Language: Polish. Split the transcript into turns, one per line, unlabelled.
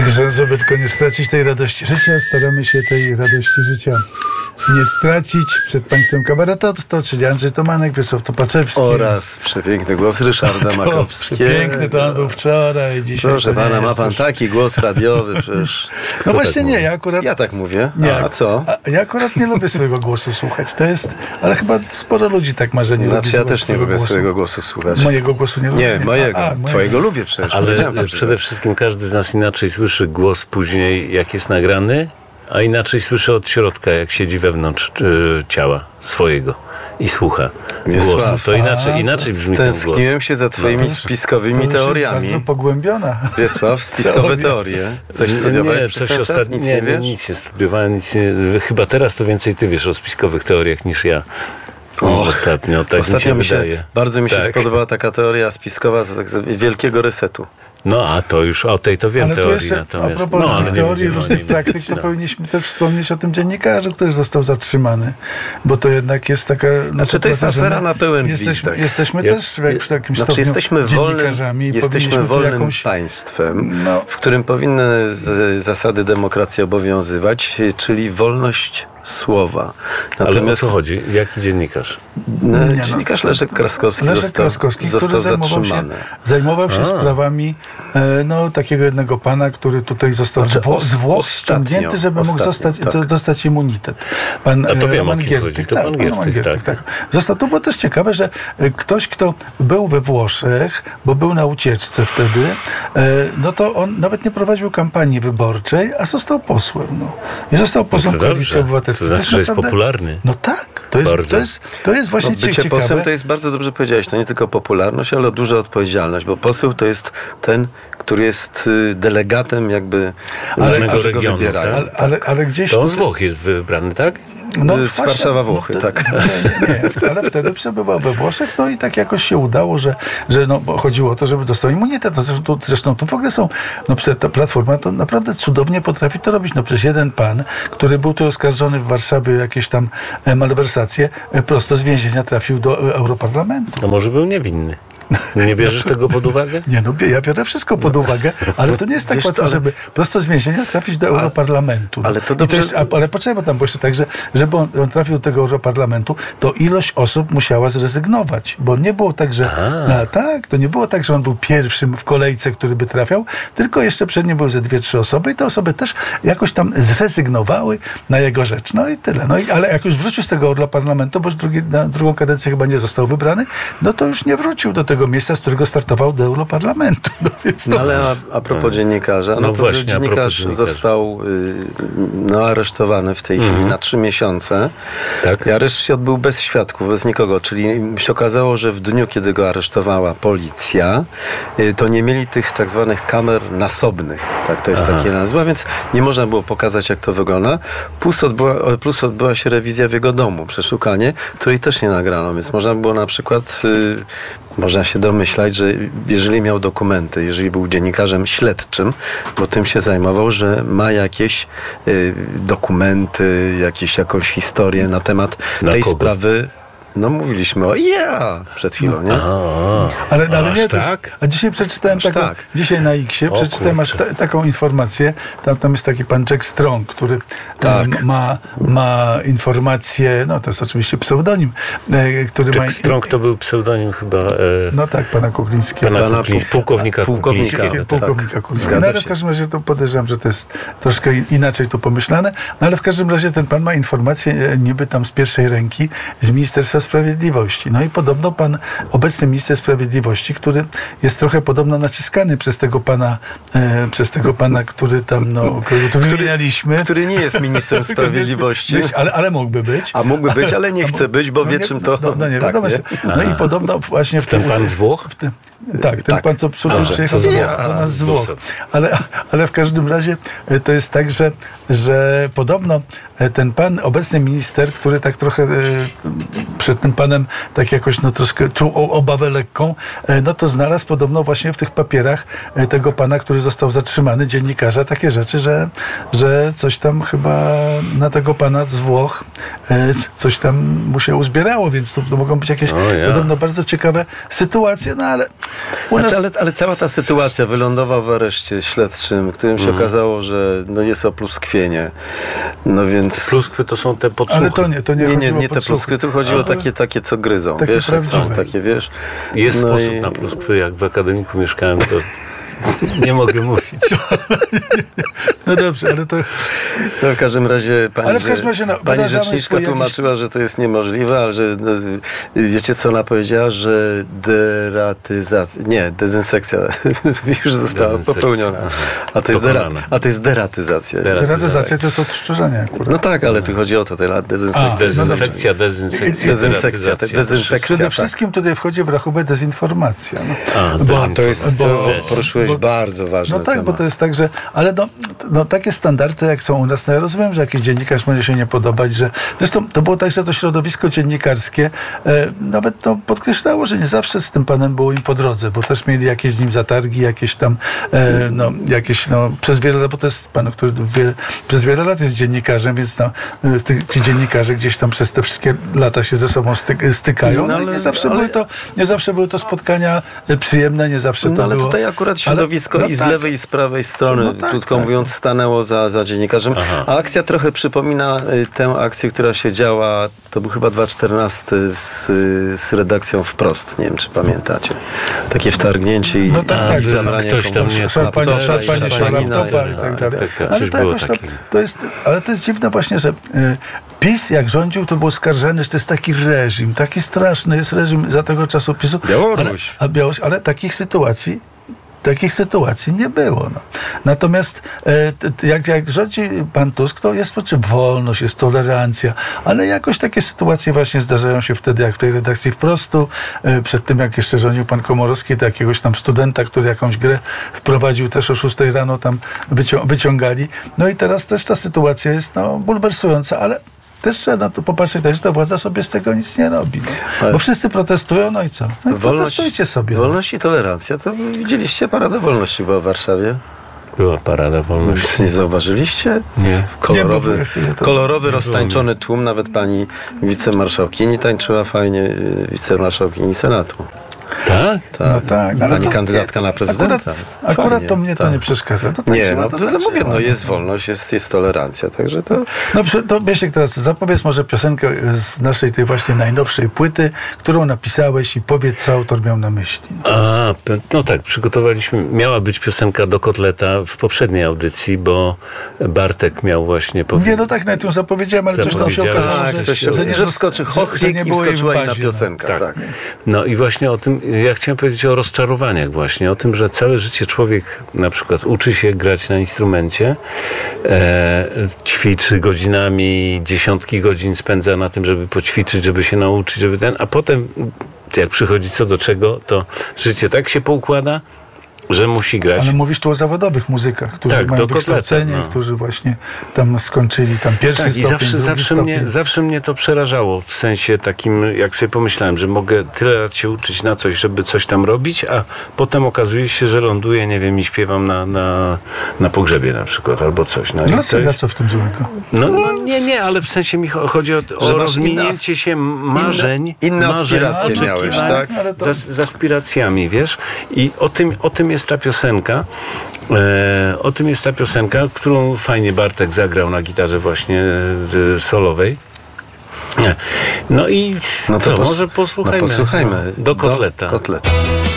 Także, żeby tylko nie stracić tej radości życia, staramy się tej radości życia nie stracić. Przed państwem kabaretowto, czyli Andrzej Tomanek, Wiesław Topaczewski.
Oraz przepiękny głos Ryszarda Makowskiego.
Przepiękny, to on był wczoraj, dzisiaj.
Proszę pana, ma pan taki głos radiowy, przecież.
No właśnie tak nie, ja akurat...
Ja tak mówię.
Nie,
a co?
Ja akurat nie lubię swojego głosu słuchać. To jest... Ale chyba sporo ludzi tak ma, że nie lubi
ja też nie lubię swojego głosu słuchać.
Mojego głosu nie lubię.
Nie, mojego. Twojego lubię przecież.
Ale przede wszystkim każdy z nas inaczej słyszy głos później, jak jest nagrany, a inaczej słyszy od środka, jak siedzi wewnątrz ciała swojego i słucha głosu. To inaczej brzmi ten głos.
Tęskniłem się za twoimi spiskowymi teoriami.
To jest bardzo pogłębiona.
Wiesław, spiskowe teorie. Coś studiowałeś przez ten czas? Nic nie wiesz?
Nic nie studiowałem. Chyba teraz to więcej ty wiesz o spiskowych teoriach niż ja. Ostatnio, tak
ostatnio
mi się wydaje.
Bardzo mi się spodobała taka teoria spiskowa, to tak wielkiego resetu.
No, a to już o tej to wiem
ale
teorii.
Jeszcze,
natomiast,
a propos tych teorii różnych praktyk, to powinniśmy też wspomnieć o tym dziennikarzu, który został zatrzymany, bo to jednak jest taka...
Znaczy to jest afera na pełen gwizdek.
Jesteśmy też w takim stopniu
jesteśmy
dziennikarzami.
Jesteśmy wolnym państwem, w którym powinny zasady demokracji obowiązywać, czyli wolność słowa.
Natomiast... Ale o co chodzi? Jaki dziennikarz?
Dziennikarz Leszek Kraskowski
który
zatrzymany.
Zajmował się sprawami takiego jednego pana, który tutaj został z Włoch ściągnięty, żeby mógł dostać immunitet. Pan Roman Giertych. Tak. Został. To było też ciekawe, że ktoś, kto był we Włoszech, bo był na ucieczce wtedy, no to on nawet nie prowadził kampanii wyborczej, a został posłem. I został posłem Koalicji Obywatelskiej.
To znaczy, że jest popularny.
No tak. To jest właśnie
bycie
ciekawe.
posłem to jest, bardzo dobrze powiedziałeś, to nie tylko popularność, ale duża odpowiedzialność, bo poseł to jest ten, który jest delegatem jakby
którzy go wybierają.
Ale gdzieś...
To z Włoch jest wybrany, tak?
Z Warszawa, Włochy, tak.
Nie, ale wtedy przebywał we Włoszech, i tak jakoś się udało, że chodziło o to, żeby dostał immunitet. Zresztą tu w ogóle są, ta Platforma to naprawdę cudownie potrafi to robić. Przecież jeden pan, który był tu oskarżony w Warszawie o jakieś tam malwersacje, prosto z więzienia trafił do Europarlamentu.
A może był niewinny? Nie bierzesz tego pod uwagę?
Nie, ja biorę wszystko pod uwagę, ale to nie jest tak łatwo, żeby prosto z więzienia trafić do Europarlamentu.
Ale to dobrze...
Ale poczekaj, bo tam było jeszcze tak, że żeby on trafił do tego Europarlamentu, to ilość osób musiała zrezygnować, bo nie było tak, że... to nie było tak, że on był pierwszym w kolejce, który by trafiał, tylko jeszcze przed nim były ze 2-3 osoby i te osoby też jakoś tam zrezygnowały na jego rzecz. I tyle. Ale jak już wrócił z tego Europarlamentu, bo już na drugą kadencję chyba nie został wybrany, to już nie wrócił do tego miejsca, z którego startował do Europarlamentu.
Ale a propos dziennikarza, dziennikarz został aresztowany w tej chwili na 3 miesiące. Tak? I areszt się odbył bez świadków, bez nikogo, czyli się okazało, że w dniu, kiedy go aresztowała policja, to nie mieli tych tak zwanych kamer nasobnych. Tak, to jest takie nazwa, więc nie można było pokazać, jak to wygląda. Plus odbyła się rewizja w jego domu, przeszukanie, której też nie nagrano, więc można było na przykład... Można się domyślać, że jeżeli miał dokumenty, jeżeli był dziennikarzem śledczym, bo tym się zajmował, że ma jakieś dokumenty, jakąś historię na temat tej sprawy. Mówiliśmy przed chwilą, nie?
Ale nie, tak? A dzisiaj przeczytałem dzisiaj na X-ie przeczytałem taką informację, tam jest taki pan Jack Strong, który ma informację, to jest oczywiście pseudonim, który
Jack Strong to był pseudonim chyba...
pana Kuklińskiego.
Pułkownika Kuklińskiego.
Pułkownika Kuklińskiego. Ale w każdym razie to podejrzewam, że to jest troszkę inaczej tu pomyślane, ale w każdym razie ten pan ma informację niby tam z pierwszej ręki z Ministerstwa Sprawiedliwości. I podobno obecny minister sprawiedliwości, który jest trochę podobno naciskany przez tego pana, który tam, którego wymienialiśmy.
Który nie jest ministrem sprawiedliwości.
Ale mógłby być.
A mógłby być, ale nie chce być, bo wie czym to...
nie wiadomo. I podobno właśnie w
ten pan z Włoch?
Ten pan, co przyjechał do nas z Włoch. Ale w każdym razie to jest tak, że podobno ten pan, obecny minister, który tak trochę przed tym panem tak jakoś troszkę czuł obawę lekką, to znalazł podobno właśnie w tych papierach tego pana, który został zatrzymany, dziennikarza, takie rzeczy, że coś tam chyba na tego pana z Włoch coś tam mu się uzbierało, więc to mogą być jakieś podobno bardzo ciekawe sytuacje, ale
Ale cała ta sytuacja wylądował w areszcie śledczym, którym się okazało, że jest opluskwienie. No więc...
Pluskwy to są te podsłuchy.
Ale to nie
te pluskwy, tu chodzi o takie, co gryzą.
Takie
wiesz, jak są takie, wiesz.
Jest sposób na pluskwy, jak w akademiku mieszkałem, to nie mogę mówić.
No dobrze, ale to...
No w każdym razie pani rzeczniczka tłumaczyła, że to jest niemożliwe, ale że wiecie co ona powiedziała, że dezynsekcja już została popełniona. A to jest deratyzacja.
Deratyzacja to jest odszczerzenie akurat.
No tak, ale tu chodzi o to,
dezynfekcja.
Przede wszystkim tutaj wchodzi w rachubę dezinformacja.
Bo to jest, poruszyłeś bardzo ważne
No tak, temat. Bo to jest tak, że... Ale takie standardy, jak są u nas, ja rozumiem, że jakiś dziennikarz może się nie podobać, że... Zresztą to było tak, że to środowisko dziennikarskie nawet podkreślało, że nie zawsze z tym panem było im po drodze, bo też mieli jakieś z nim zatargi, jakieś tam przez wiele lat, bo to jest pan, który przez wiele lat jest dziennikarzem, więc ci dziennikarze gdzieś tam przez te wszystkie lata się ze sobą stykają. Nie zawsze były to spotkania przyjemne, nie zawsze to
ale
było...
tutaj akurat środowisko i z lewej i z prawej strony, krótko mówiąc, stanęło za dziennikarzem. A akcja trochę przypomina tę akcję, która się działa, to był chyba 2014 z redakcją Wprost. Nie wiem, czy pamiętacie. Takie wtargnięcie i zabranie
ktoś tam
szarpanie laptopa i tak dalej. Ale to jest dziwne właśnie, że PiS jak rządził, to był skarżany, że to jest taki reżim, taki straszny jest reżim za tego czasu PiS-u. Białoruś. Ale takich sytuacji nie było. Natomiast jak rządzi pan Tusk, to jest wolność, jest tolerancja, ale jakoś takie sytuacje właśnie zdarzają się wtedy, jak w tej redakcji Wprostu, przed tym jak jeszcze rządził pan Komorowski, to jakiegoś tam studenta, który jakąś grę wprowadził, też o 6 rano tam wyciągali. No i teraz też ta sytuacja jest bulwersująca, ale też trzeba na to popatrzeć, że ta władza sobie z tego nic nie robi. Bo wszyscy protestują, no i co? No i protestujcie sobie.
Wolność i tolerancja, to widzieliście Paradę Wolności była w Warszawie?
Była Parada Wolności.
Nie zauważyliście?
Nie.
Kolorowy, roztańczony tłum, nawet pani wicemarszałkini tańczyła fajnie, wicemarszałkini Senatu.
Tak?
No tak.
Pani kandydatka na prezydenta.
Akurat to mnie to nie przeszkadza.
Jest wolność, jest tolerancja, także to...
To Biesiek, teraz zapowiedz może piosenkę z naszej tej właśnie najnowszej płyty, którą napisałeś i powiedz, co autor miał na myśli.
No tak, przygotowaliśmy, miała być piosenka do Kotleta w poprzedniej audycji, bo Bartek miał właśnie...
nawet ją zapowiedziałem, ale coś tam się okazało, że
wskoczy chochlik i wskoczyła inna piosenka. Tak.
No i właśnie o tym, ja chciałem powiedzieć o rozczarowaniach właśnie, o tym, że całe życie człowiek na przykład uczy się grać na instrumencie, ćwiczy godzinami, dziesiątki godzin spędza na tym, żeby poćwiczyć, żeby się nauczyć, a potem jak przychodzi co do czego, to życie tak się poukłada, że musi grać.
Ale mówisz tu o zawodowych muzykach, którzy mają wykształcenie, którzy właśnie tam skończyli pierwszy stopień, drugi stopień.
Zawsze mnie to przerażało, w sensie takim, jak sobie pomyślałem, że mogę tyle lat się uczyć na coś, żeby coś tam robić, a potem okazuje się, że ląduję, nie wiem, i śpiewam na pogrzebie na przykład, albo coś.
Dlaczego? Co w tym złego?
Nie, ale w sensie mi chodzi o rozwinięcie się marzeń.
Inne aspiracje miałeś, tak?
Z aspiracjami, wiesz? I o tym jest ta piosenka. O tym jest ta piosenka, którą fajnie Bartek zagrał na gitarze właśnie solowej. No i może posłuchajmy.
Posłuchajmy.
Do Kotleta.